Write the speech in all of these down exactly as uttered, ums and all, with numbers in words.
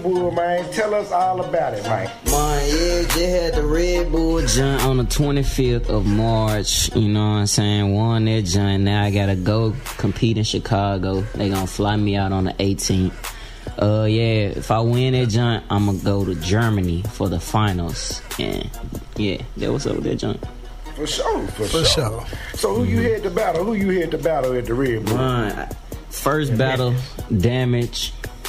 Bull, man. Tell us all about it, man. Man, yeah, just had the Red Bull joint on the twenty-fifth of March. You know what I'm saying? Won that joint. Now I gotta go compete in Chicago. They gonna fly me out on the eighteenth. Uh, yeah, if I win that joint, I'm gonna go to Germany for the finals. And yeah, that was up with that joint. For sure, for, For sure. sure. So who you had to battle? Who you had to battle at the Red Bull? Man, first battle, Damage.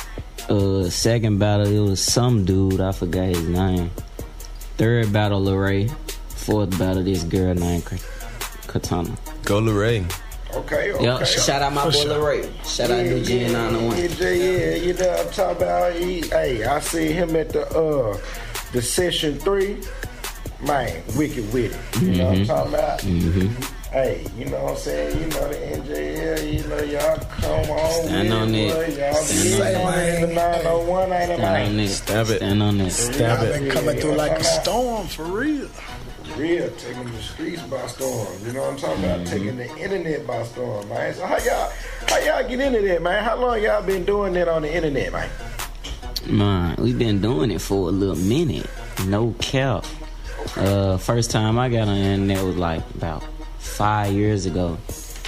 Uh, second battle, it was some dude, I forgot his name. Third battle, Lorray. Fourth battle, this girl named Katana. Go Lorray. Okay, okay. Yep, shout out my For boy sure. Lorray. Shout out to G nine oh one. Yeah, yeah, you know what I'm talking about. He, hey, I see him at the uh the session three. Man, wicked with it. You know what I'm talking about? Mm-hmm. Hey, you know what I'm saying? You know the N J L, you know y'all come on Stand with on it, it. boy. Y'all Stand be on on it. in the nine oh one, ain't it, Stand on man? it. Stab it. Stand on it. Stab I've it. been coming through like a storm, for real. Real, taking the streets by storm. You know what I'm talking about? Taking the internet by storm, man. So how y'all, how y'all get into that, man? How long y'all been doing that on the internet, man? Man, we been doing it for a little minute. No cap. Uh, first time I got on the internet was like about five years ago.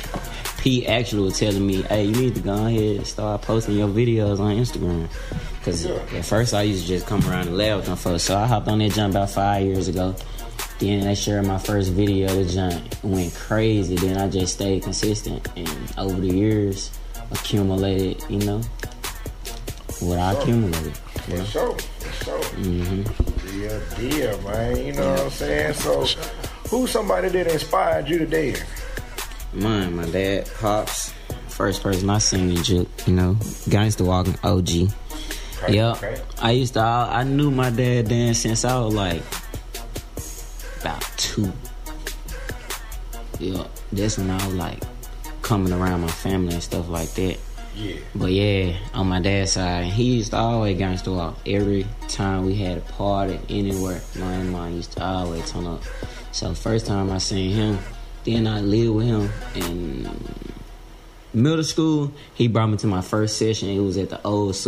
Pete actually was telling me, hey, you need to go ahead and start posting your videos on Instagram. Because at first I used to just come around and laugh with them folks. So I hopped on that jump about five years ago. Then they shared my first video. The jump went crazy. Then I just stayed consistent. And over the years, accumulated, you know, what I accumulated. For sure, for sure. Mm-hmm. Real deal, man. You know what I'm saying? So, who's somebody that inspired you today? Mine, my dad, Pops. First person I seen in Juke, you know, Gangsta Walking, O G. Okay, Yep. okay. I used to, I, I knew my dad then since I was like about two. Yeah, that's when I was like coming around my family and stuff like that. Yeah. But yeah, on my dad's side, he used to always gangsta walk. Every time we had a party anywhere, my mom used to always turn up. So first time I seen him, then I lived with him in middle school. He brought me to my first session. It was at the old